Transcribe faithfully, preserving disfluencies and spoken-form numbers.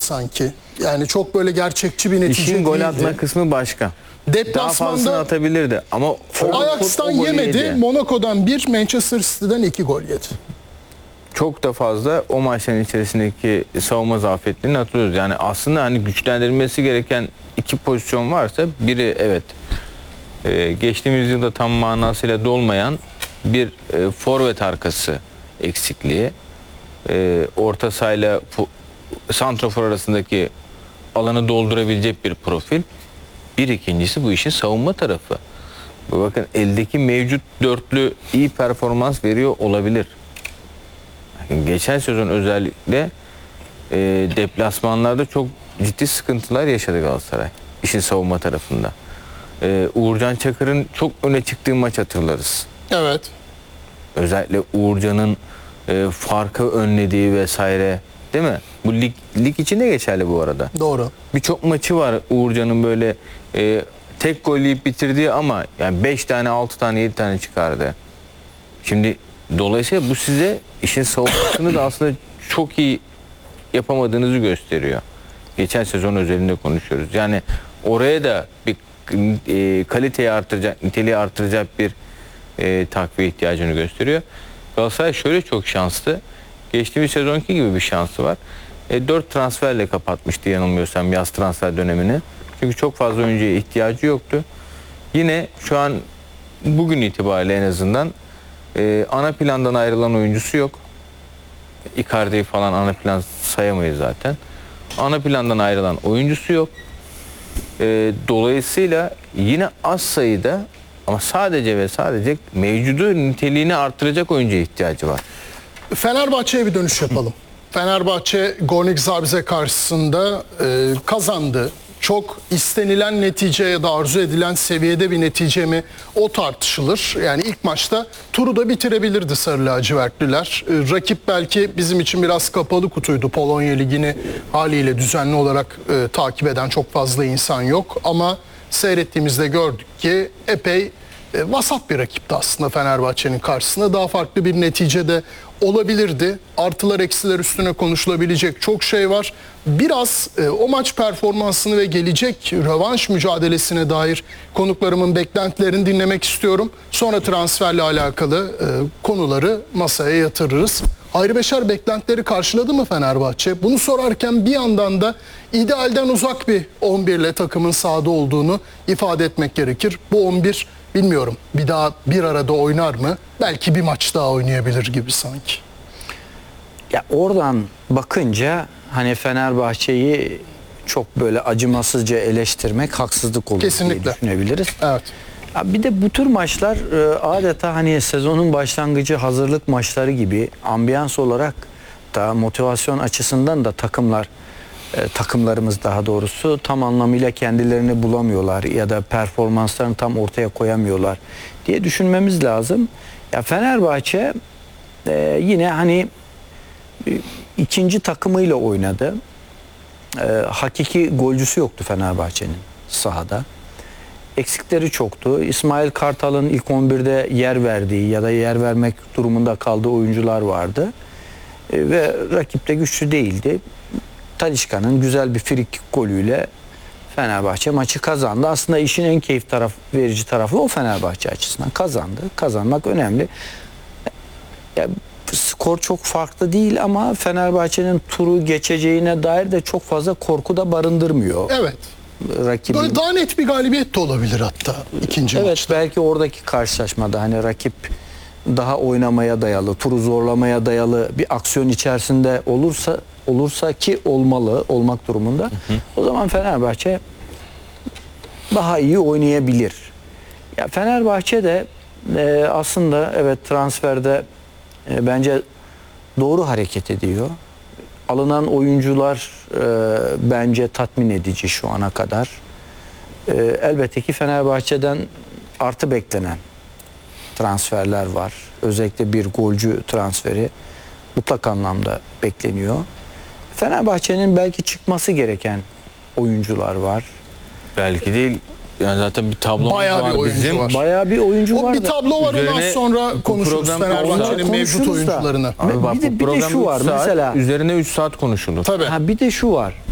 sanki. Yani çok böyle gerçekçi bir netice İşin değildi. gol atma kısmı başka. Daha fazlasını Deplasmanda atabilirdi ama Ajax'tan o golü yemedi. yedi. Monaco'dan bir, Manchester City'den iki gol yedi. Çok da fazla o maçların içerisindeki savunma zafiyetlerini hatırlıyoruz. Yani aslında hani güçlendirilmesi gereken iki pozisyon varsa biri evet e, geçtiğimiz yılda tam manasıyla dolmayan bir e, forvet arkası eksikliği. E, orta sahayla santrafor arasındaki alanı doldurabilecek bir profil. Bir ikincisi bu işin savunma tarafı. Bakın eldeki mevcut dörtlü iyi performans veriyor olabilir. Geçen sezon özellikle e, deplasmanlarda çok ciddi sıkıntılar yaşadı Galatasaray. İşin savunma tarafında. E, Uğurcan Çakır'ın çok öne çıktığı maç hatırlarız. Evet. Özellikle Uğurcan'ın e, farkı önlediği vesaire, değil mi? Bu lig, lig için de geçerli bu arada. Doğru. Birçok maçı var Uğurcan'ın böyle e, tek gol yiyip bitirdiği ama yani beş tane, altı tane, yedi tane çıkardı. Şimdi dolayısıyla bu size işin savunmasını da aslında çok iyi yapamadığınızı gösteriyor. Geçen sezon özelinde konuşuyoruz. Yani oraya da bir e, kaliteyi artıracak, niteliği artıracak bir e, takviye ihtiyacını gösteriyor. Galatasaray şöyle çok şanslı. Geçtiğimiz sezonki gibi bir şansı var. E, dört transferle kapatmıştı yanılmıyorsam yaz transfer dönemini. Çünkü çok fazla oyuncuya ihtiyacı yoktu. Yine şu an bugün itibariyle en azından e, ana plandan ayrılan oyuncusu yok. Icardi'yi falan ana plan sayamayız zaten. Ana plandan ayrılan oyuncusu yok. E, dolayısıyla yine az sayıda ama sadece ve sadece mevcudu niteliğini artıracak oyuncuya ihtiyacı var. Fenerbahçe'ye bir dönüş yapalım. Fenerbahçe Gornik Zabrze karşısında e, kazandı. Çok istenilen netice ya da arzu edilen seviyede bir netice mi, o tartışılır. Yani ilk maçta turu da bitirebilirdi Sarı Lacivertliler. E, rakip belki bizim için biraz kapalı kutuydu. Polonya Ligi'ni haliyle düzenli olarak e, takip eden çok fazla insan yok. Ama seyrettiğimizde gördük ki epey E, vasat bir rakipti aslında Fenerbahçe'nin karşısında. Daha farklı bir netice de olabilirdi. Artılar eksiler üstüne konuşulabilecek çok şey var. Biraz e, o maç performansını ve gelecek rövanş mücadelesine dair konuklarımın beklentilerini dinlemek istiyorum. Sonra transferle alakalı e, konuları masaya yatırırız. Ayrı beşer beklentileri karşıladı mı Fenerbahçe? Bunu sorarken bir yandan da idealden uzak bir on bir ile takımın sahada olduğunu ifade etmek gerekir. Bu on bir bilmiyorum bir daha bir arada oynar mı? Belki bir maç daha oynayabilir gibi sanki. Ya oradan bakınca hani Fenerbahçe'yi çok böyle acımasızca eleştirmek haksızlık olur Kesinlikle diye düşünebiliriz. Evet. Ya bir de bu tür maçlar e, adeta hani sezonun başlangıcı hazırlık maçları gibi ambiyans olarak da motivasyon açısından da takımlar e, takımlarımız daha doğrusu tam anlamıyla kendilerini bulamıyorlar ya da performanslarını tam ortaya koyamıyorlar diye düşünmemiz lazım. Ya Fenerbahçe e, yine hani e, ikinci takımıyla oynadı. E, hakiki golcüsü yoktu Fenerbahçe'nin sahada. Eksikleri çoktu. İsmail Kartal'ın ilk on birde yer verdiği ya da yer vermek durumunda kaldığı oyuncular vardı. E, ve rakip de güçlü değildi. Talisca'nın güzel bir frikik golüyle Fenerbahçe maçı kazandı. Aslında işin en keyif taraf, verici tarafı o Fenerbahçe açısından. Kazandı. Kazanmak önemli. Ya, skor çok farklı değil ama Fenerbahçe'nin turu geçeceğine dair de çok fazla korku da barındırmıyor. Evet. Rakibin. Böyle daha net bir galibiyet de olabilir hatta ikinci evet, maçta. belki oradaki karşılaşmada hani rakip daha oynamaya dayalı, turu zorlamaya dayalı bir aksiyon içerisinde olursa olursa ki olmalı, olmak durumunda. Hı hı. O zaman Fenerbahçe daha iyi oynayabilir. Ya Fenerbahçe de e, aslında evet transferde e, bence doğru hareket ediyor. Alınan oyuncular e, bence tatmin edici şu ana kadar. E, elbette ki Fenerbahçe'den artı beklenen transferler var. Özellikle bir golcü transferi mutlak anlamda bekleniyor. Fenerbahçe'nin belki çıkması gereken oyuncular var. Belki değil. Yani zaten bir tablo Bayağı var bir oyuncu bizim. var. Bayağı bir oyuncu O var. bir da. tablo var, ondan Üzerine sonra bu konuşuruz program Fenerbahçe'nin konuşuruz mevcut da. oyuncularını. Abi bak, Bir de- bu bir de program şu var üç saat, mesela. üzerine üç saat konuşulur. Tabii. Ha, bir de şu var.